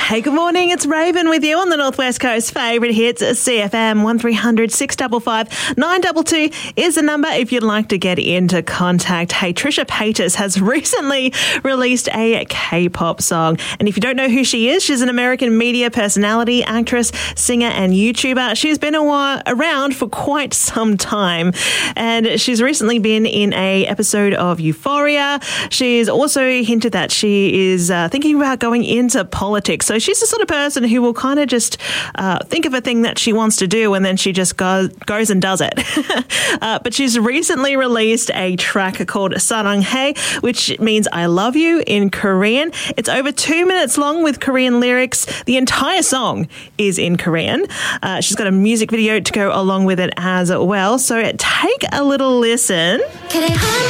Hey, good morning. It's Raven with you on the Northwest Coast favourite hits. CFM 1300 655 922 is the number if you'd like to get into contact. Hey, Trisha Paytas has recently released a K-pop song. And if you don't know who she is, she's an American media personality, actress, singer and YouTuber. She's been around for quite some time. And she's recently been in a episode of Euphoria. She's also hinted that she is thinking about going into politics. So she's the sort of person who will kind of just think of a thing that she wants to do and then she just goes and does it. But she's recently released a track called Saranghae, which means I love you in Korean. It's over 2 minutes long with Korean lyrics. The entire song is in Korean. She's got a music video to go along with it as well. So take a little listen.